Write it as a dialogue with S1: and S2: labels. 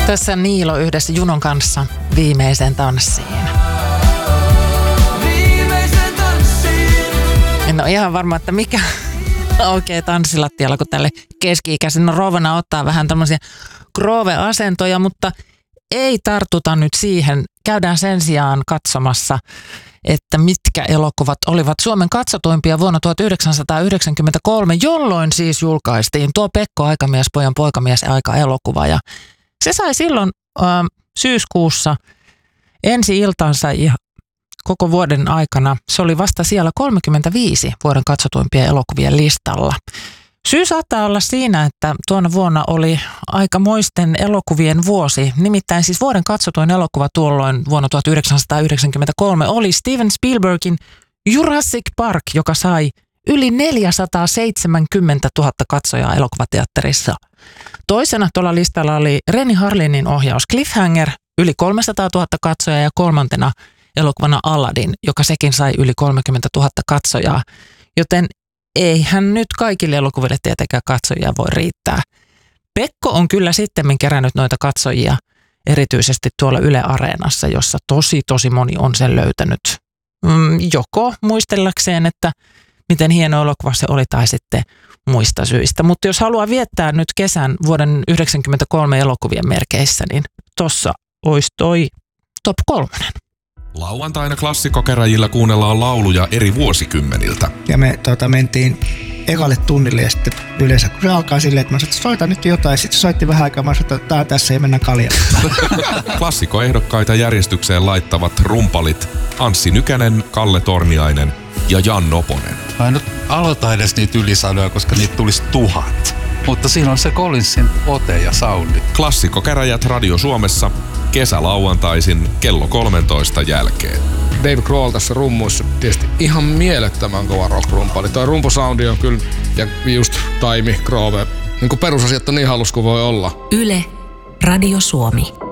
S1: Tässä Niilo yhdessä Junon kanssa viimeiseen tanssiin. En ole ihan varma, että mikä oikein tanssilattialla, kun tälle keski-ikäisen rovana ottaa vähän tämmöisiä groove-asentoja, mutta ei tartuta nyt siihen. Käydään sen sijaan katsomassa, että mitkä elokuvat olivat Suomen katsotuimpia vuonna 1993, jolloin siis julkaistiin tuo Pekko Aikamies, pojan poikamies aika-elokuva. Ja se sai silloin syyskuussa ensi iltansa ja koko vuoden aikana. Se oli vasta siellä 35 vuoden katsotuimpien elokuvien listalla. Syy saattaa olla siinä, että tuona vuonna oli aikamoisten elokuvien vuosi. Nimittäin siis vuoden katsotuin elokuva tuolloin vuonna 1993 oli Steven Spielbergin Jurassic Park, joka sai yli 470 000 katsojaa elokuvateatterissa. Toisena tuolla listalla oli Renny Harlinin ohjaus Cliffhanger, yli 300 000 katsojaa, ja kolmantena elokuvana Aladdin, joka sekin sai yli 30 000 katsojaa. Joten eihän nyt kaikille elokuville tietenkään katsojia voi riittää. Pekko on kyllä sittemmin kerännyt noita katsojia erityisesti tuolla Yle Areenassa, jossa tosi moni on sen löytänyt joko muistellakseen, että miten hieno elokuva se oli, tai sitten muista syistä. Mutta jos haluaa viettää nyt kesän vuoden 1993 elokuvien merkeissä, niin tossa olisi toi top 3.
S2: Lauantaina klassikkokäräjillä kuunnellaan lauluja eri vuosikymmeniltä.
S3: Ja me mentiin ekalle tunnille ja sitten yleensä kun se alkaa silleen, että mä sanoin, että soita nyt jotain. Sitten se soitti vähän aikaa, mä sanoin, että tää tässä ei mennä kaljaan.
S2: Klassikkoehdokkaita järjestykseen laittavat rumpalit Anssi Nykänen, Kalle Torniainen ja Jan Noponen.
S4: Mä en nyt aloita edes niitä ylisanoja, koska niitä tulisi 1000. Mutta siinä on se Collinsin ote ja soundi.
S2: Klassikkokäräjät Radio Suomessa kesälauantaisin kello 13 jälkeen.
S5: Dave Grohl tässä rummuissa tietysti ihan mielettömän kova rock-rumpali. Toi rumpusoundi on kyllä, ja just taimi, groove, niin kuin perusasiat on niin hallus kuin voi olla.
S6: Yle Radio Suomi.